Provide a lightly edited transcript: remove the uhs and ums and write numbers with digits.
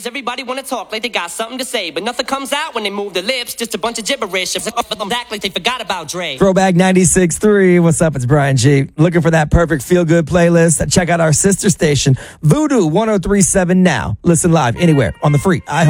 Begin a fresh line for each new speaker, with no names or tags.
nowadays, everybody wanna talk like they got something to say, but nothing comes out when they move their lips, just a bunch of gibberish. Act like they forgot about Dre.
Throwback 96.3. What's up? It's Brian G. Looking for that perfect feel-good playlist? Check out our sister station, Voodoo 103.7 now. Listen live anywhere on the free iHeart